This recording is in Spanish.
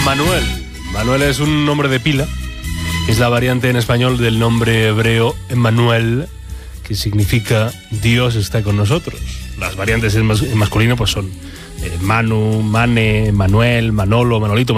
Manuel. Manuel es un nombre de pila. Es la variante en español del nombre hebreo Emmanuel, que significa Dios está con nosotros. Las variantes en masculino pues son Manu, Mane, Manuel, Manolo, Manolito,